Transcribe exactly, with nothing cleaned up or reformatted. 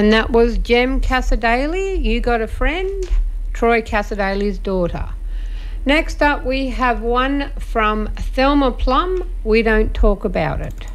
And that was Jem Cassadaly, You Got a Friend, Troy Cassadaly's daughter. Next up we have one from Thelma Plum, We Don't Talk About It.